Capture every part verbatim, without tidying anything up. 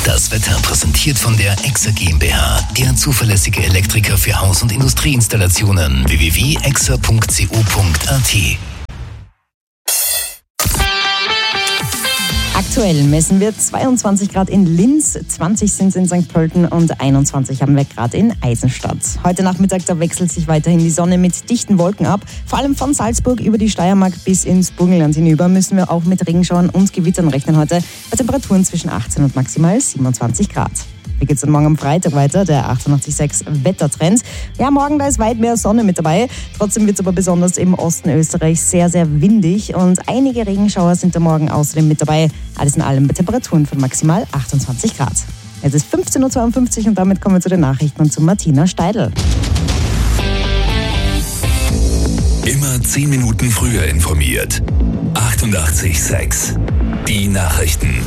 Das Wetter präsentiert von der Exa GmbH, der zuverlässige Elektriker für Haus- und Industrieinstallationen. w w w punkt exa punkt co punkt a t. Aktuell messen wir zweiundzwanzig Grad in Linz, zwanzig sind es in Sankt Pölten und einundzwanzig haben wir gerade in Eisenstadt. Heute Nachmittag, da wechselt sich weiterhin die Sonne mit dichten Wolken ab. Vor allem von Salzburg über die Steiermark bis ins Burgenland hinüber müssen wir auch mit Regenschauern und Gewittern rechnen heute, bei Temperaturen zwischen achtzehn und maximal siebenundzwanzig Grad. Wie geht's dann morgen am Freitag weiter? Der achtundachtzig Komma sechs Wettertrend. Ja, morgen, da ist weit mehr Sonne mit dabei. Trotzdem wird es aber besonders im Osten Österreichs sehr, sehr windig und einige Regenschauer sind da morgen außerdem mit dabei. Alles in allem bei Temperaturen von maximal achtundzwanzig Grad. Es ist fünfzehn Uhr zweiundfünfzig und damit kommen wir zu den Nachrichten und zu Martina Steidl. Immer zehn Minuten früher informiert. achtundachtzig Komma sechs. Die Nachrichten.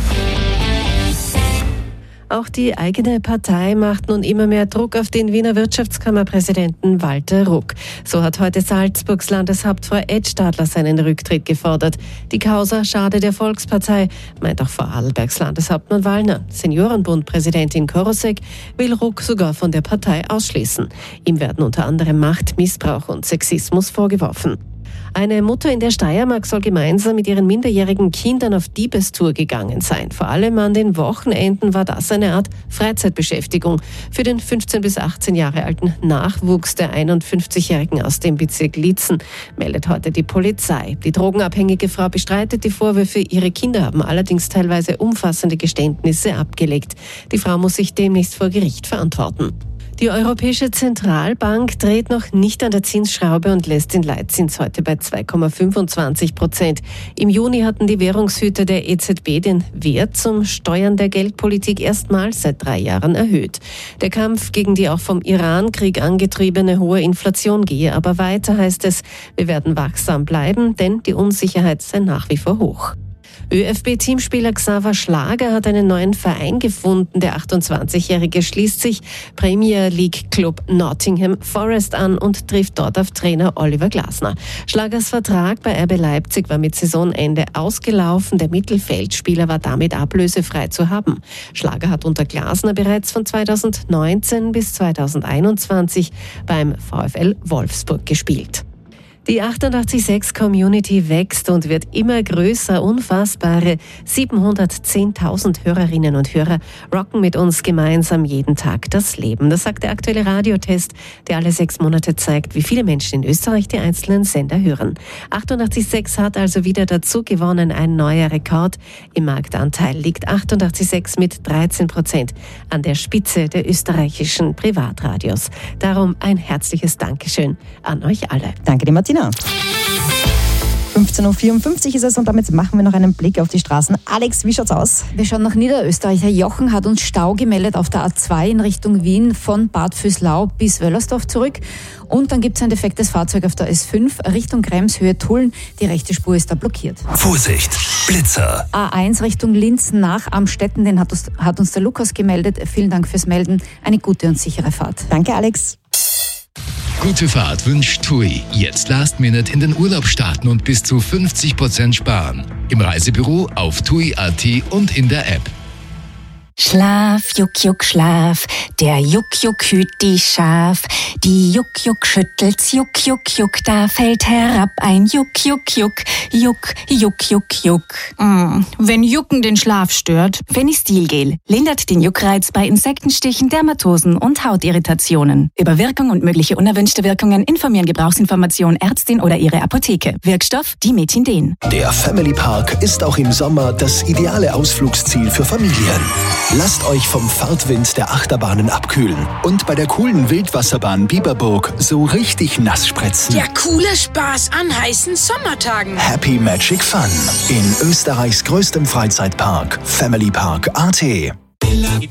Auch die eigene Partei macht nun immer mehr Druck auf den Wiener Wirtschaftskammerpräsidenten Walter Ruck. So hat heute Salzburgs Landeshauptfrau Ed Stadler seinen Rücktritt gefordert. Die Causa schade der Volkspartei, meint auch Vorarlbergs Landeshauptmann Wallner. Seniorenbundpräsidentin Korosek will Ruck sogar von der Partei ausschließen. Ihm werden unter anderem Machtmissbrauch und Sexismus vorgeworfen. Eine Mutter in der Steiermark soll gemeinsam mit ihren minderjährigen Kindern auf Diebestour gegangen sein. Vor allem an den Wochenenden war das eine Art Freizeitbeschäftigung für den fünfzehn bis achtzehn Jahre alten Nachwuchs der einundfünfzigjährigen aus dem Bezirk Liezen, meldet heute die Polizei. Die drogenabhängige Frau bestreitet die Vorwürfe, ihre Kinder haben allerdings teilweise umfassende Geständnisse abgelegt. Die Frau muss sich demnächst vor Gericht verantworten. Die Europäische Zentralbank dreht noch nicht an der Zinsschraube und lässt den Leitzins heute bei zwei Komma fünfundzwanzig Prozent. Im Juni hatten die Währungshüter der E Z B den Wert zum Steuern der Geldpolitik erstmals seit drei Jahren erhöht. Der Kampf gegen die auch vom Irankrieg angetriebene hohe Inflation gehe aber weiter, heißt es. Wir werden wachsam bleiben, denn die Unsicherheit sei nach wie vor hoch. ÖFB-Teamspieler Xaver Schlager hat einen neuen Verein gefunden. Der achtundzwanzigjährige schließt sich Premier League Club Nottingham Forest an und trifft dort auf Trainer Oliver Glasner. Schlagers Vertrag bei R B Leipzig war mit Saisonende ausgelaufen. Der Mittelfeldspieler war damit ablösefrei zu haben. Schlager hat unter Glasner bereits von zweitausendneunzehn bis zweitausendeinundzwanzig beim VfL Wolfsburg gespielt. Die achtundachtzig Komma sechs Community wächst und wird immer größer. Unfassbare siebenhundertzehntausend Hörerinnen und Hörer rocken mit uns gemeinsam jeden Tag das Leben. Das sagt der aktuelle Radiotest, der alle sechs Monate zeigt, wie viele Menschen in Österreich die einzelnen Sender hören. achtundachtzig Komma sechs hat also wieder dazu gewonnen, ein neuer Rekord. Im Marktanteil liegt achtundachtzig Komma sechs mit dreizehn Prozent an der Spitze der österreichischen Privatradios. Darum ein herzliches Dankeschön an euch alle. Danke dir, Martina. fünfzehn Uhr vierundfünfzig ist es und damit machen wir noch einen Blick auf die Straßen. Alex, wie schaut's aus? Wir schauen nach Niederösterreich. Herr Jochen hat uns Stau gemeldet auf der A zwei in Richtung Wien von Bad Füßlau bis Wöllersdorf zurück. Und dann gibt es ein defektes Fahrzeug auf der S fünf Richtung Krems, Höhe Tulln. Die rechte Spur ist da blockiert. Vorsicht, Blitzer. A eins Richtung Linz nach Amstetten, den hat uns, hat uns der Lukas gemeldet. Vielen Dank fürs Melden. Eine gute und sichere Fahrt. Danke, Alex. Gute Fahrt wünscht T U I. Jetzt Last Minute in den Urlaub starten und bis zu fünfzig Prozent sparen. Im Reisebüro, auf tui punkt a t und in der App. Schlaf, Juck, Juck, Schlaf, der Juck, Juck hüt die Schaf. Die Juck, Juck schüttelt's, Juck, Juck, Juck, da fällt herab ein Juck, Juck, Juck, Juck, Juck, Juck, Juck. Mm, wenn Jucken den Schlaf stört. Fenistilgel lindert den Juckreiz bei Insektenstichen, Dermatosen und Hautirritationen. Über Wirkung und mögliche unerwünschte Wirkungen informieren Gebrauchsinformation Ärztin oder ihre Apotheke. Wirkstoff Dimetindin. Der Family Park ist auch im Sommer das ideale Ausflugsziel für Familien. Lasst euch vom Fahrtwind der Achterbahnen abkühlen und bei der coolen Wildwasserbahn Biberburg so richtig nass spritzen. Der coole Spaß an heißen Sommertagen. Happy Magic Fun in Österreichs größtem Freizeitpark, Family Park A T.